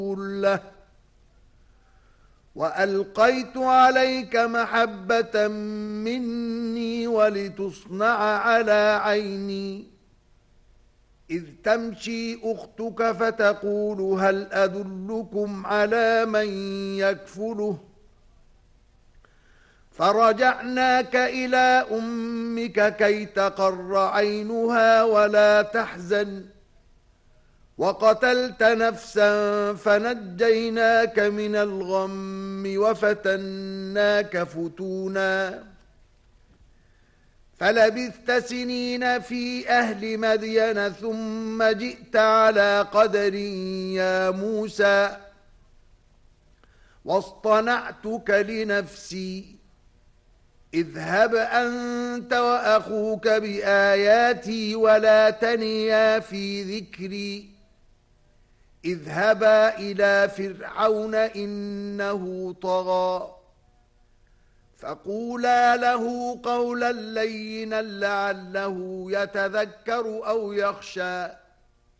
له وألقيت عليك محبة مني ولتصنع على عيني إذ تمشي أختك فتقول هل أدلكم على من يكفله فرجعناك إلى أمك كي تقر عينها ولا تحزن وقتلت نفسا فنجيناك من الغم وفتناك فتونا فلبثت سنين في أهل مدين ثم جئت على قدر يا موسى واصطنعتك لنفسي اذهب أنت وأخوك بآياتي ولا تنيا في ذكري اذهبا إلى فرعون إنه طغى فقولا له قولا لينا لعله يتذكر أو يخشى